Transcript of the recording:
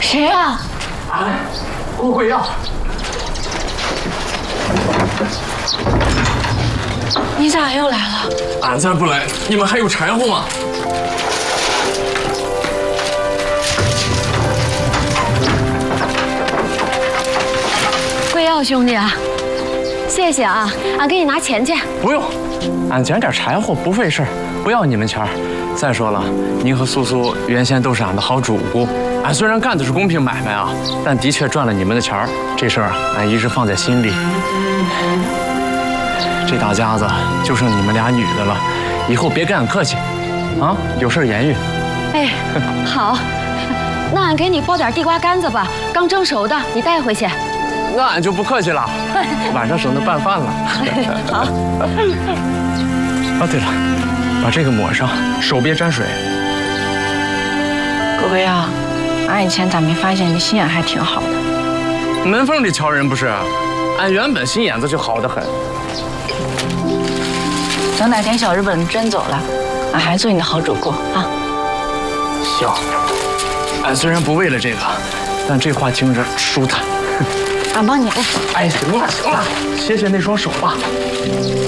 谁啊？ 顾贵耀。 你咋又来了？ 俺再不来，你们还有柴火吗？ 贵耀兄弟啊，谢谢啊，俺给你拿钱去。 不用，俺捡点柴火不费事儿，不要你们钱儿。再说了，您和苏苏原先都是俺的好主顾，俺虽然干的是公平买卖啊，但的确赚了你们的钱儿，这事儿俺一直放在心里。这大家子就剩你们俩女的了，以后别跟俺客气，啊，有事言语。 哎，好，那俺给你包点地瓜干子吧，刚蒸熟的，你带回去。 那俺就不客气了，晚上省得拌饭了。 好。 哦，对了，把这个抹上，手别沾水。 顾贵耀，俺以前咋没发现你心眼还挺好的？ 门缝里瞧人不是？俺原本心眼子就好得很。 等哪天小日本真走了，俺还做你的好主顾啊！ 行，俺虽然不为了这个，但这话听着舒坦。 俺帮你。 哎，行了行了，歇歇那双手吧。